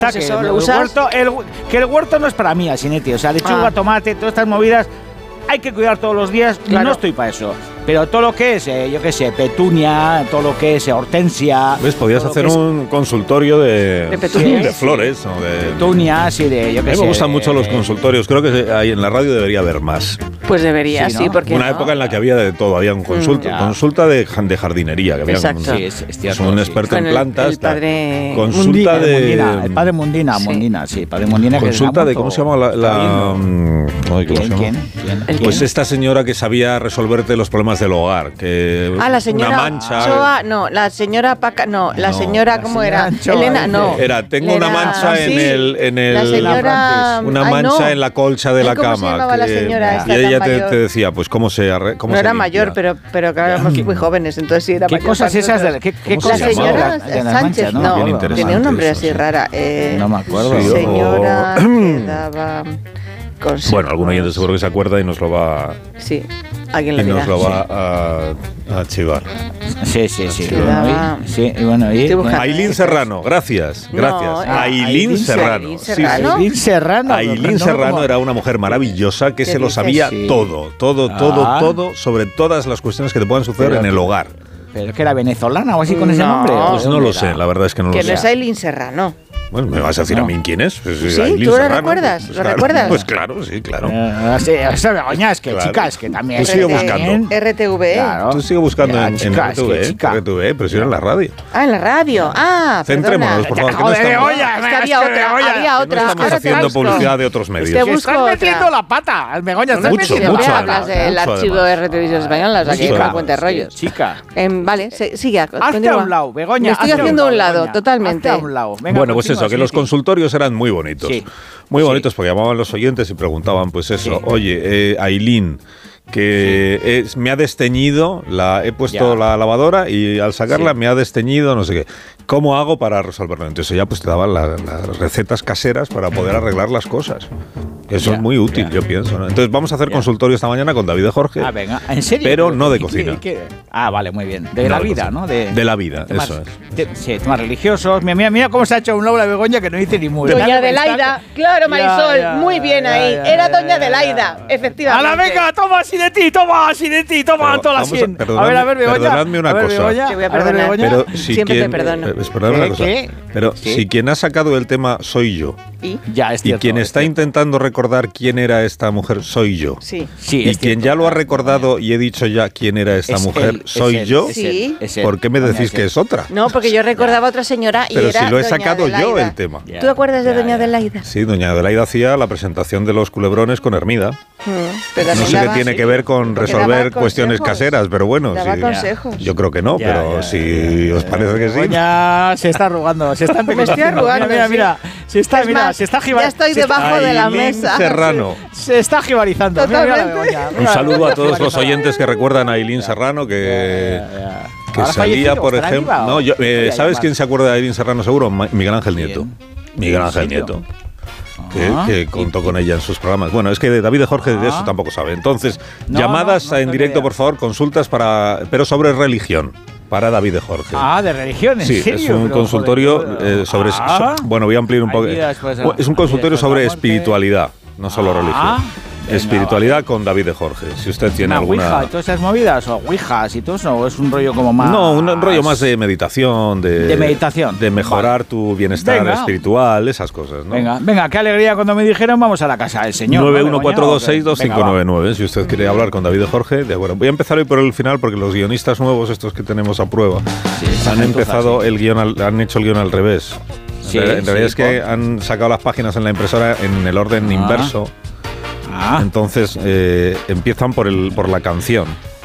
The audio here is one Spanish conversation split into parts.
Pues eso, ¿lo usas? Que el huerto no es para mí, Asinetti. O sea, lechuga, tomate, todas estas movidas hay que cuidar todos los días. Claro. No estoy para eso. Pero todo lo que es, yo qué sé, petunia, todo lo que es hortensia... ¿Ves? Podías hacer un consultorio de flores. O de petunia, sí, de yo qué sé. A mí me gustan mucho los consultorios. Creo que ahí en la radio debería haber más. Pues debería, sí, ¿no? Porque una época en la que había de todo. Había un consulta de jardinería. Que había un experto en plantas. El padre consulta Mundina, el padre Mundina, sí, padre Mundina. Consulta de, ¿cómo se llama ¿Quién? Pues esta señora que sabía resolverte los problemas del hogar, que la señora una mancha, Ochoa, no, la señora Paca, no, la señora ¿cómo era? Anchoa, Elena, no. Tengo una mancha en el la señora, una mancha en la colcha de la cama. ¿Cómo se llamaba la señora esta y ella tan te decía, pues cómo se no era mayor, pero claro, éramos muy jóvenes, entonces sí era ¿Qué mayor. cosas esas ¿Qué cosas la señora Sánchez, no, tenía un nombre así rara. No me acuerdo. Señora que daba consejos. Bueno, algún oyente seguro que se acuerda y nos lo va. Sí. Alguien lo y dirá. nos lo va a chivar. Sí. Ailín Serrano, gracias. Ailín Serrano. Ailín Serrano era una mujer maravillosa que se lo sabía todo sobre todas las cuestiones que te puedan suceder en el hogar. ¿Pero que era venezolana o así con ese nombre? Pues no lo sé, la verdad es que no lo sé. Que no es Ailín Serrano. Bueno, ¿me vas a decir a mí quién es? Pues, sí, Ailín ¿tú Serrano, lo recuerdas? Pues, ¿Lo recuerdas? Pues claro, sí, claro. Begoña, es que claro. Chicas, que también... Tú sigue buscando. RTV. Claro. Tú sigue buscando en RTV, pero si era en la radio. En la radio. Centrémonos, por favor. Joder, Begoña, es que había otra. No estamos haciendo publicidad de otros medios. Te busco estás metiendo la pata, Begoña. Mucho. Hablas del archivo de RTV Española, aquí con la cuenta de rollos. Chica. Vale, sigue. Hazte a un lado, Begoña. Me estoy haciendo a un lado, totalmente. Hazte a un lado. Bueno, pues eso, que los consultorios eran muy bonitos. Sí. Muy bonitos porque llamaban los oyentes y preguntaban, pues eso, oye, Ailín, que me ha desteñido, he puesto la lavadora y al sacarla me ha desteñido, no sé qué. ¿Cómo hago para resolverlo? Entonces ya pues te daban las recetas caseras para poder arreglar las cosas. Eso es muy útil, yo pienso, ¿no? Entonces vamos a hacer consultorio esta mañana con David de Jorge. Venga, ¿en serio? Pero no de cocina. Vale, muy bien. De la vida, ¿no? De la vida, eso es. Sí, temas religiosos. Mira cómo se ha hecho un Laura Begoña que no dice ni muy. Doña Adelaida, claro, Marisol, muy bien ahí. Era Doña Adelaida, efectivamente. ¡A la venga! ¡Toma así de ti! ¡Toma toda la 100! A ver, Begoña. Perdonadme una cosa. Te voy a perdonar. Pero siempre te perdono. Perdóname una cosa. Pero si quien ha sacado el tema soy yo. ¿Y? Ya, es cierto, quien está intentando recordar quién era esta mujer soy yo. Sí. Y quien ya lo ha recordado y he dicho ya quién era esta mujer soy yo. Sí. ¿Por qué me decís que es otra? No, porque yo recordaba a otra señora y pero era si lo he Doña sacado Adelaida. yo el tema. ¿Tú te acuerdas de Doña Adelaida? Sí, Doña Adelaida hacía la presentación de los culebrones con Hermida. Pero no sé qué tiene que ver con resolver cuestiones caseras, pero bueno. Daba consejos. Yo creo que no, pero si os parece que sí. Ya se está arrugando, se está empezando. Me estoy arrugando. Mira, se está ya estoy debajo de la mesa. Serrano. Se está jibarizando. Un saludo a todos los oyentes que recuerdan a Ailín Serrano, que salía, por ejemplo. No, ¿sabes quién se acuerda de Ailín Serrano seguro? Miguel Ángel Nieto. Miguel Ángel Nieto. Que contó con ella en sus programas. Bueno, es que David de Jorge de eso tampoco sabe. Entonces, llamadas en directo, por favor, consultas pero sobre religión. Para David de Jorge. De religión, ¿en serio? Sí, es un consultorio sobre... bueno, voy a ampliar un poco. Es un consultorio sobre espiritualidad, no solo religión. Espiritualidad con David de Jorge. Si usted tiene alguna... Ouija, todas esas movidas, o ouijas y todo eso, o es un rollo como más... No, un rollo más de meditación, de meditación. De mejorar tu bienestar espiritual, esas cosas, ¿no? Venga, qué alegría cuando me dijeron vamos a la casa del señor. 914262599. Si usted quiere hablar con David de Jorge, de acuerdo. Voy a empezar hoy por el final porque los guionistas nuevos, estos que tenemos a prueba, han empezado el guión, han hecho el guión al revés. En realidad es que han sacado las páginas en la impresora en el orden inverso. Entonces empiezan por la canción.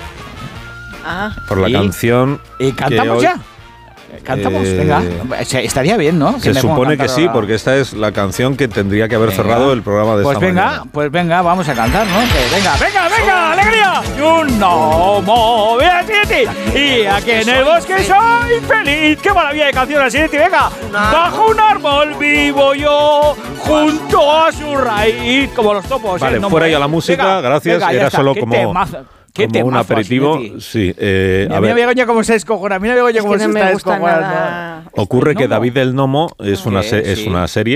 Por la canción. ¿Y cantamos ya? ¿Cantamos? Venga. Estaría bien, ¿no? Se supone que sí, porque esta es la canción que tendría que haber cerrado el programa de esta mañana. Pues venga, vamos a cantar, ¿no? Venga, alegría. Yo no voy a ti. Y aquí en el bosque soy feliz. Qué maravilla de canción así, venga. Bajo un árbol vivo yo, junto a su raíz, como los topos. Vale, fuera ya la música, gracias. Era solo como... Qué como un temazo, aperitivo, Asinetti. sí. Mira Begoña cómo se descojona, mira Begoña cómo se no está me gusta descojonando. nada. Ocurre que Gnomo. David el Gnomo es una Sí. serie